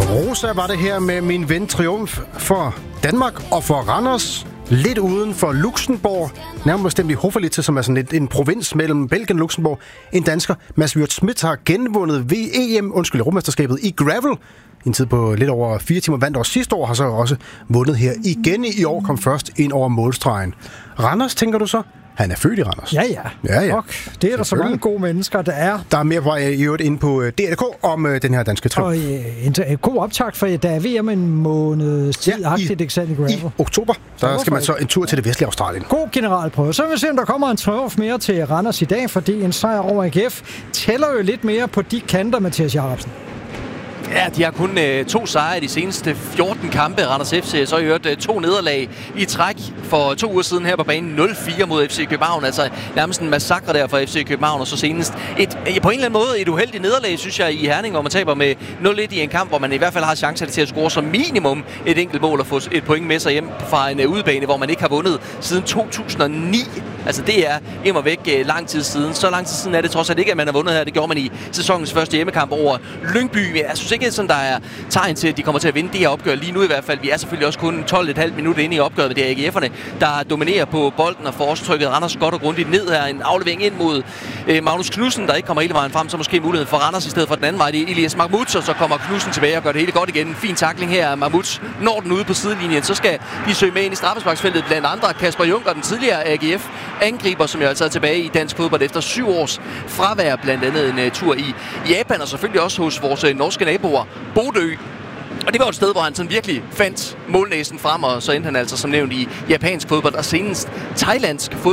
Rosa var det her med Min Ven Triumf for Danmark og for Randers. Lidt uden for Luxembourg, nærmere bestemt i Hoferlitze, som er sådan en provins mellem Belgien og Luxembourg. En dansker, Mads Wirt Schmidt, har genvundet Europamesterskabet i gravel. En tid på lidt over 4 timer, vandt også sidste år, har så også vundet her igen i år, kom først ind over målstregen. Randers, tænker du så? Han er født i Randers. Ja. Ok, det er der så mange gode mennesker, der er. Der er mere på i øvrigt inde på DRK om den her danske triumf. Og en god optakt, for der er VM en måneds tid, agtigt eksempel i gravel. I oktober, der skal man så en tur til det vestlige Australien. God generalprøve. Så vil vi se, om der kommer en triumf mere til Randers i dag, fordi en sejr over AGF tæller jo lidt mere på de kanter, Mathias Jacobsen. Ja, de har kun 2 sejre i de seneste 14 kampe. Randers FC så har hørt 2 nederlag i træk for 2 uger siden her på banen. 0-4 mod FC København. Altså nærmest en massakre der for FC København. Og så senest på en eller anden måde et uheldigt nederlag, synes jeg, i Herning, hvor man taber med 0-1 i en kamp, hvor man i hvert fald har chancer til at score som minimum et enkelt mål og få et point med sig hjem fra en udebane, hvor man ikke har vundet siden 2009. Altså det er immer væk lang tid siden. Så lang tid siden er det trods alt ikke, at man har vundet her. Det gjorde man i sæsonens første hjemmekamp over Lyngby. Men jeg synes ikke, sådan, der er tegn til, at de kommer til at vinde det her opgør lige nu i hvert fald. Vi er selvfølgelig også kun 12,5 minutter inde i opgøret, men det er AGF'erne, der dominerer på bolden og får også trykket Randers godt og grundigt ned her. En aflevering ind mod Magnus Knudsen, der ikke kommer hele vejen frem, så måske muligheden for Randers i stedet for den anden vej. Det er Elias Mahmoud, og så kommer Knudsen tilbage og gør det hele godt igen. En fin tackling her af Mahmoud. Når den ude på sidelinjen, så skal de søge med ind i straffesparksfeltet. Blandt andre Kasper Junker, den tidligere AGF-angriber, som jo altså er tilbage i dansk fodbold efter 7 års fravær, blandt andet en tur i Japan, og selvfølgelig også hos vores norske naboer, Bodø. Og det var et sted, hvor han sådan virkelig fandt målnæsen frem, og så endte han altså som nævnt i japansk fodbold og senest thailandsk fodbold.